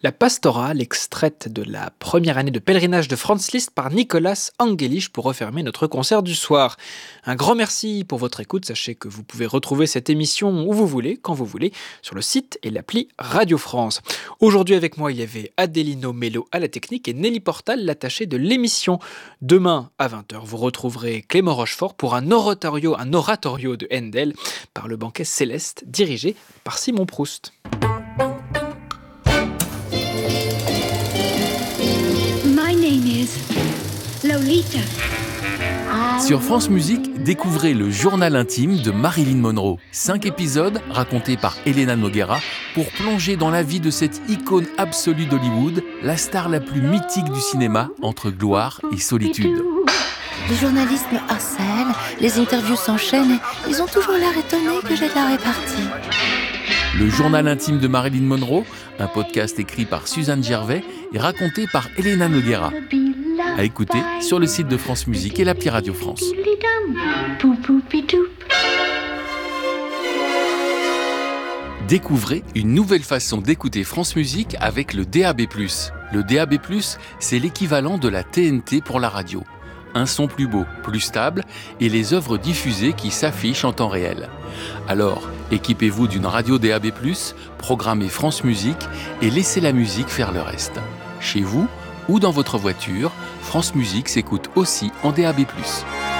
La pastorale, extraite de la première année de pèlerinage de Franz Liszt par Nicolas Angelich pour refermer notre concert du soir. Un grand merci pour votre écoute. Sachez que vous pouvez retrouver cette émission où vous voulez, quand vous voulez, sur le site et l'appli Radio France. Aujourd'hui avec moi, il y avait Adelino Mello à la technique et Nelly Portal, l'attachée de l'émission. Demain à 20h, vous retrouverez Clément Rochefort pour un oratorio de Handel par le banquet Céleste, dirigé par Simon Proust. My name is Lolita. Sur France Musique, découvrez le journal intime de Marilyn Monroe. 5 épisodes racontés par Elena Noguera pour plonger dans la vie de cette icône absolue d'Hollywood, la star la plus mythique du cinéma entre gloire et solitude. Les journalistes me harcèlent, les interviews s'enchaînent et ils ont toujours l'air étonnés que j'ai de la répartie. Le journal intime de Marilyn Monroe, un podcast écrit par Suzanne Gervais et raconté par Elena Noguera. À écouter sur le site de France Musique et l'appli Radio France. Découvrez une nouvelle façon d'écouter France Musique avec le DAB+. Le DAB+, c'est l'équivalent de la TNT pour la radio. Un son plus beau, plus stable et les œuvres diffusées qui s'affichent en temps réel. Alors, équipez-vous d'une radio DAB+, programmez France Musique et laissez la musique faire le reste. Chez vous ou dans votre voiture, France Musique s'écoute aussi en DAB+.